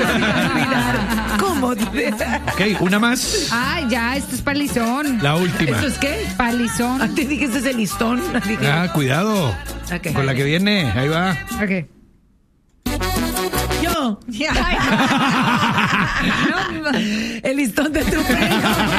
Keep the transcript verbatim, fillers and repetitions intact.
¿Cómo? Ok, una más. Ay, ya, esto es palizón. La última. ¿Esto es qué? Palizón. Ah, te dije, este es el listón. Dije, Ah, cuidado. Ok. Con la que viene, ahí va. Ok. yo. Ay, El listón de tu pelo.